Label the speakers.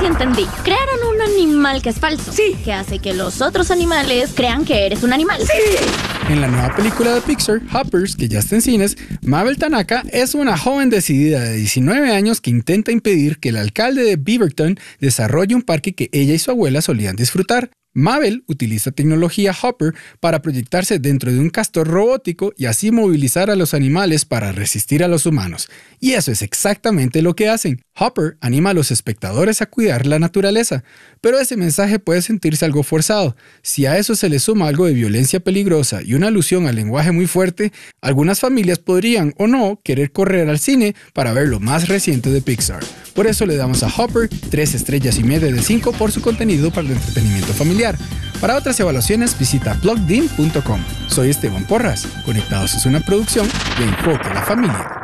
Speaker 1: sí entendí. Crearon un animal que es falso.
Speaker 2: Sí.
Speaker 1: Que hace que los otros animales crean que eres un animal.
Speaker 2: ¡Sí!
Speaker 3: En la nueva película de Pixar, Hoppers, que ya está en cines, Mabel Tanaka es una joven decidida de 19 años que intenta impedir que el alcalde de Beaverton desarrolle un parque que ella y su abuela solían disfrutar. Mabel utiliza tecnología Hopper para proyectarse dentro de un castor robótico y así movilizar a los animales para resistir a los humanos. Y eso es exactamente lo que hacen. Hopper anima a los espectadores a cuidar la naturaleza, pero ese mensaje puede sentirse algo forzado. Si a eso se le suma algo de violencia peligrosa y una alusión al lenguaje muy fuerte, algunas familias podrían o no querer correr al cine para ver lo más reciente de Pixar. Por eso le damos a Hopper 3 estrellas y media de 5 por su contenido para el entretenimiento familiar. Para otras evaluaciones visita plugdim.com. Soy Esteban Porras. Conectados es una producción de Enfoque a la Familia.